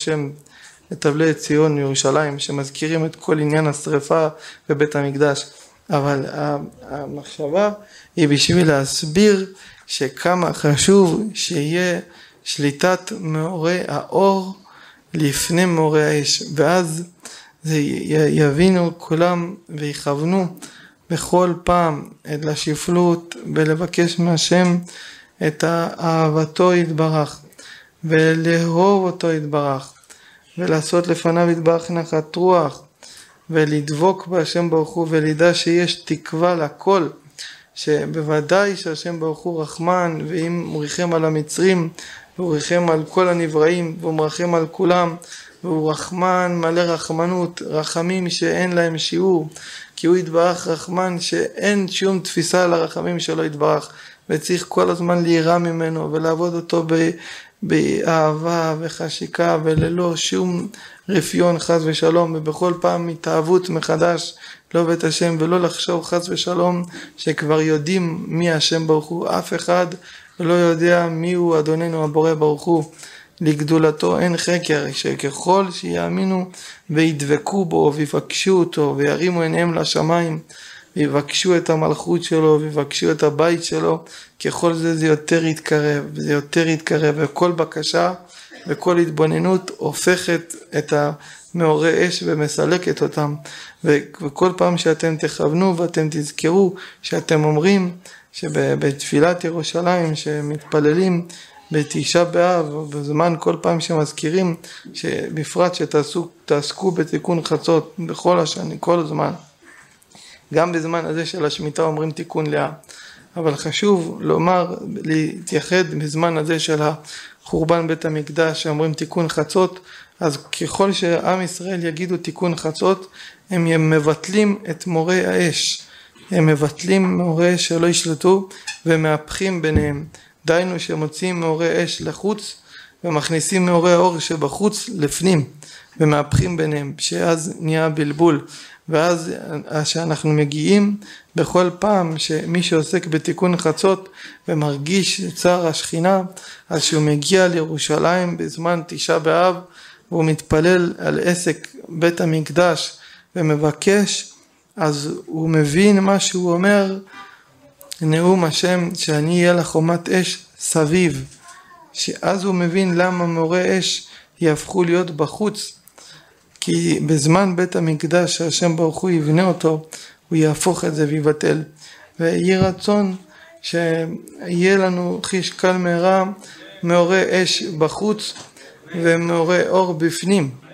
השם את אבלי ציון ירושלים, שמזכירים את כל עניין השריפה בבית המקדש. אבל המחשבה היא בשביל להסביר שכמה חשוב שיהיה שליטת מאורי האור לפני מאורי האש, ואז יבינו כולם ויכוונו בכל פעם את השפלות ולבקש מהשם את אהבתו יתברך ולאהוב אותו יתברך ולעשות לפניו יתברך נחת רוח ולדבוק בהשם ברוך הוא ולידע שיש תקווה לכל, שבוודאי שהשם ברוך הוא רחמן, ואם הוא ריחם על המצרים והוא ריחם על כל הנבראים והוא מרחם על כולם, והוא רחמן מלא רחמנות, רחמים שאין להם שיעור, כי הוא יתברך רחמן שאין שום תפיסה על הרחמים שלו יתברך, וצריך כל הזמן להירא ממנו ולעבוד אותו באהבה וחשיקה וללא שום רפיון חס ושלום, ובכל פעם התאהבות מחדש לא בית השם, ולא לחשוב חס ושלום שכבר יודעים מי השם ברוך הוא. אף אחד לא יודע מי הוא אדוננו הבורא ברוך הוא, לגדולתו אין חקר, שככל שיאמינו וידבקו בו ויבקשו אותו וירימו עיניהם לשמיים ויבקשו את המלכות שלו ויבקשו את הבית שלו, ככל זה יותר יתקרב, זה יותר יתקרב, וכל בקשה וכל התבוננות הופכת את המאורי אש ומסלקת אותם. וכל פעם שאתם תכוונו ואתם תזכרו שאתם אומרים שבתפילת ירושלים שמתפללים בתשעה באב, בזמן כל פעם שמזכירים, שבפרט שתעסקו בתיקון חצות בכל השנים, כל הזמן, גם בזמן הזה של השמיטה אומרים תיקון לאה, אבל חשוב לומר, להתייחד בזמן הזה של חורבן בית המקדש שאומרים תיקון חצות. אז ככל שעם ישראל יגידו תיקון חצות, הם מבטלים את מורי האש, הם מבטלים מורי אש שלא ישלטו ומהפכים ביניהם, דיינו שמוציאים מאורי אש לחוץ ומכניסים מאורי האור שבחוץ לפנים ומהפכים ביניהם, שאז נהיה בלבול. ואז שאנחנו מגיעים בכל פעם שמי שעוסק בתיקון חצות ומרגיש צער השכינה, אז שהוא מגיע לירושלים בזמן תשעה באב והוא מתפלל על עסק בית המקדש ומבקש, אז הוא מבין מה שהוא אומר, נאום השם שאני אהיה לחומת אש סביב, שאז הוא מבין למה מאורי אש יהפכו להיות בחוץ, כי בזמן בית המקדש שהשם ברוך הוא יבנה אותו, הוא יהפוך את זה ויבטל. ויהי רצון שיהיה לנו חיש קל מהרה מאורי אש בחוץ ומאורי אור בפנים.